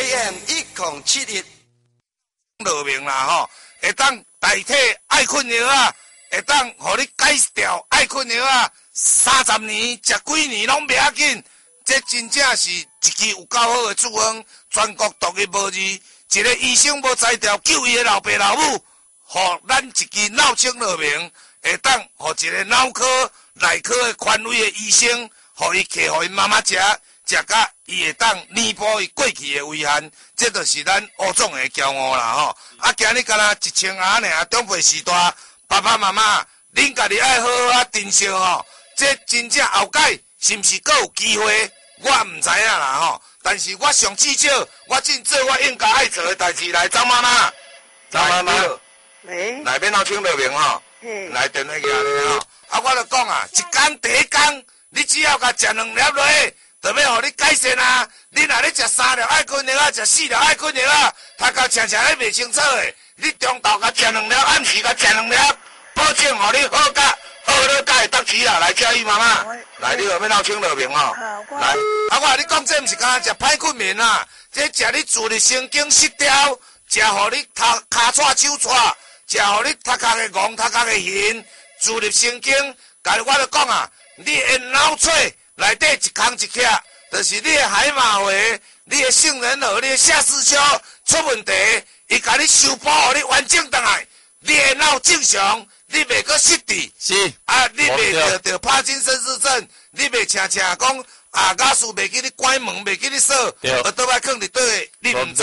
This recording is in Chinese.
AM1071落明啦吼，会当代替爱困药啊，会当互你改掉爱困药啊，30年、食几年拢袂要紧。这真正是一支有够好的处方，全国独一无二。一个医生无才调救伊的老爸老母，互咱一支脑清落明，会当互一个脑科、内科的权威的医生，互伊摕互伊妈妈食，食甲伊会当弥补伊过去的遗憾。这就是咱乌总的骄傲啦吼！啊，今日敢若1000盒尔，长辈时代，爸爸妈妈，恁家己爱好好啊珍惜吼。这真正后盖是毋是阁有机会？我毋知影啦吼。但是我上至少，我尽做我应该爱做的代志来。张妈妈，张妈妈， 喂， 来免闹清落明吼，来电话举咧吼。啊，我著讲啊，第一工，你只要甲食2粒落去，就要互你改善啊。你若咧食3粒爱困药啊，食4粒爱困药啊，头壳常常咧袂清楚的，你中昼甲食2粒，暗时甲食2粒，保证互你好甲。好了，甲会得起啦，来教伊妈妈，来你后面闹清落明吼，来，啊我你讲这毋是干食歹困眠啦，这食你自律神经失调，食互你骹喘手喘，食互你头壳的戆，头壳的晕，自律神经，甲我著讲啊，你的脑髓内底一空一刻，就是你的海马回，你的杏仁核，你的下视丘出问题，伊甲你修补互你完整倒来，你的脑正常。你袂阁失智， 是啊！你袂得帕金森氏症，你袂常常讲啊，家属袂记你关门，袂记你锁，倒摆放伫倒，你毋知。